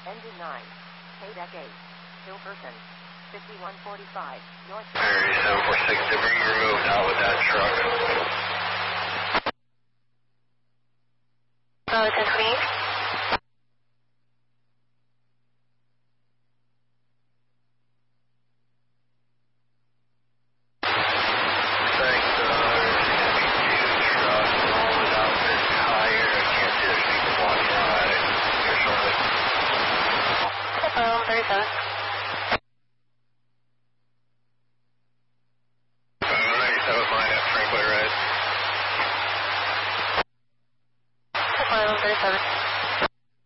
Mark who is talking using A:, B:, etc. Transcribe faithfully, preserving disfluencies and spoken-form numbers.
A: Engine nine. K-Deck eight. Hilperson. fifty-one forty-five. North.
B: seven four six, debris removed out with that truck.
C: Oh, this is me.